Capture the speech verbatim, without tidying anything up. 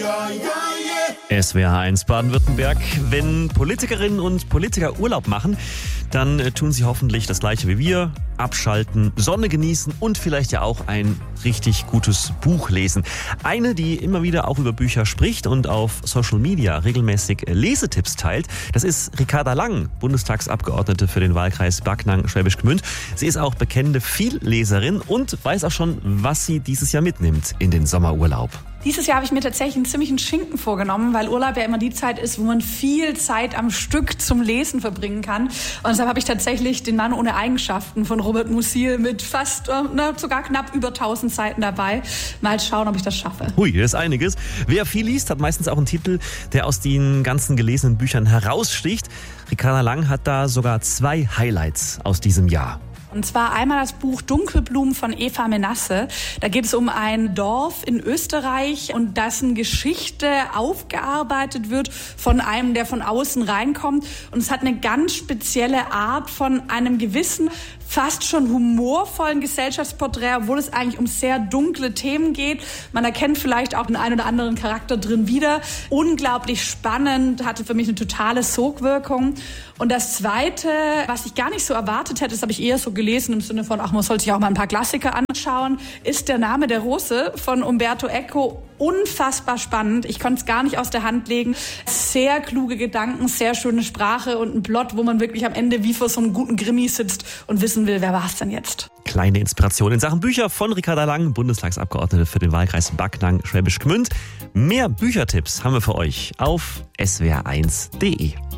S W R eins Baden-Württemberg. Wenn Politikerinnen und Politiker Urlaub machen, dann äh, tun sie hoffentlich das Gleiche wie wir. Abschalten, Sonne genießen und vielleicht ja auch ein richtig gutes Buch lesen. Eine, die immer wieder auch über Bücher spricht und auf Social Media regelmäßig Lesetipps teilt, das ist Ricarda Lang, Bundestagsabgeordnete für den Wahlkreis Backnang-Schwäbisch Gmünd. Sie ist auch bekennende Vielleserin und weiß auch schon, was sie dieses Jahr mitnimmt in den Sommerurlaub. Dieses Jahr habe ich mir tatsächlich einen ziemlichen Schinken vorgenommen, weil Urlaub ja immer die Zeit ist, wo man viel Zeit am Stück zum Lesen verbringen kann. Und deshalb habe ich tatsächlich den Mann ohne Eigenschaften von Robert Musil mit fast, äh, sogar knapp über tausend Seiten dabei. Mal schauen, ob ich das schaffe. Hui, das ist einiges. Wer viel liest, hat meistens auch einen Titel, der aus den ganzen gelesenen Büchern heraussticht. Ricarda Lang hat da sogar zwei Highlights aus diesem Jahr. Und zwar einmal das Buch Dunkelblumen von Eva Menasse. Da geht es um ein Dorf in Österreich und dessen Geschichte aufgearbeitet wird von einem, der von außen reinkommt. Und es hat eine ganz spezielle Art von einem gewissen, fast schon humorvollen Gesellschaftsporträt, obwohl es eigentlich um sehr dunkle Themen geht. Man erkennt vielleicht auch den einen oder anderen Charakter drin wieder. Unglaublich spannend, hatte für mich eine totale Sogwirkung. Und das Zweite, was ich gar nicht so erwartet hätte, das habe ich eher so gelesen im Sinne von, ach, man sollte sich auch mal ein paar Klassiker anschauen, ist Der Name der Rose von Umberto Eco. Unfassbar spannend. Ich konnte es gar nicht aus der Hand legen. Sehr kluge Gedanken, sehr schöne Sprache und ein Plot, wo man wirklich am Ende wie vor so einem guten Krimi sitzt und wissen will, wer war es denn jetzt? Kleine Inspiration in Sachen Bücher von Ricarda Lang, Bundestagsabgeordnete für den Wahlkreis Backnang-Schwäbisch Gmünd. Mehr Büchertipps haben wir für euch auf s w r eins punkt d e.